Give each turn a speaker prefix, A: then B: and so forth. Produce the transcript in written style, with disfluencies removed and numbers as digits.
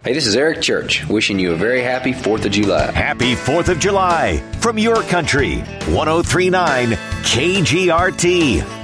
A: Hey, this is Eric Church, wishing you a very happy 4th of July.
B: Happy 4th of July from your country. 103.9 KGRT.